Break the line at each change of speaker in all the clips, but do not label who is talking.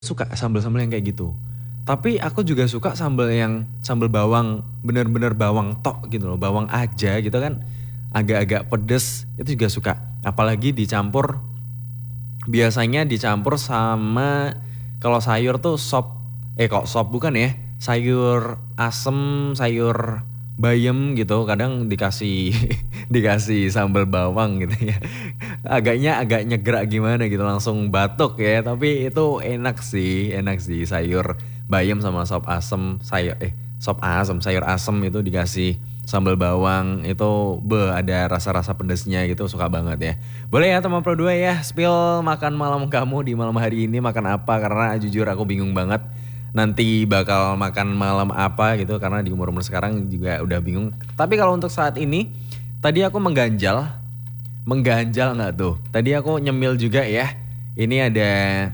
suka sambal-sambal yang kayak gitu. Tapi aku juga suka sambal yang sambal bawang, bener-bener bawang tok gitu loh, bawang aja gitu kan. Agak-agak pedes, itu juga suka. Apalagi dicampur, biasanya dicampur sama kalau sayur tuh kok sop bukan ya, sayur asem, sayur bayam gitu, kadang dikasih dikasih sambal bawang gitu ya. Agak nyegrak gimana gitu, langsung batuk ya, tapi itu enak sih sayur bayam sama sop asem, sop asem, sayur asem itu dikasih sambal bawang itu ada rasa-rasa pedesnya gitu, suka banget ya. Boleh ya teman Pro 2 ya, spill makan malam kamu di malam hari ini makan apa, karena jujur aku bingung banget nanti bakal makan malam apa gitu, karena di umur-umur sekarang juga udah bingung. Tapi kalau untuk saat ini, tadi aku mengganjal nggak tuh? Tadi aku nyemil juga ya. Ini ada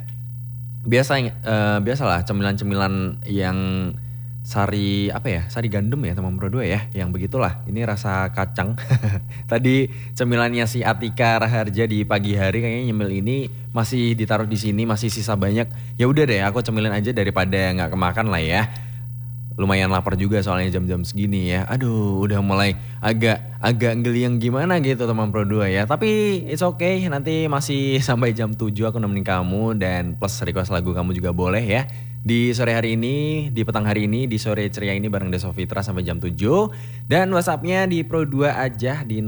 biasalah cemilan-cemilan yang sari apa ya? Sari gandum ya teman Pro 2 ya. Yang begitulah. Ini rasa kacang. Tadi cemilannya si Atika Raharja di pagi hari, kayaknya nyemil ini masih ditaruh di sini, masih sisa banyak. Ya udah deh, aku cemilin aja daripada nggak kemakan lah ya. Lumayan lapar juga soalnya jam-jam segini ya. Aduh, udah mulai agak ngeliang gimana gitu teman Pro 2 ya. Tapi it's okay, nanti masih sampai jam 7 aku nemenin kamu, dan plus request lagu kamu juga boleh ya. Di sore hari ini, di petang hari ini, di sore ceria ini bareng Deso Fitra sampai jam 7. Dan WhatsAppnya di Pro 2 aja di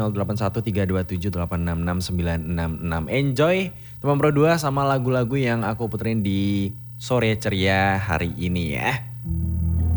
081327866966. Enjoy teman Pro 2 sama lagu-lagu yang aku puterin di sore ceria hari ini ya.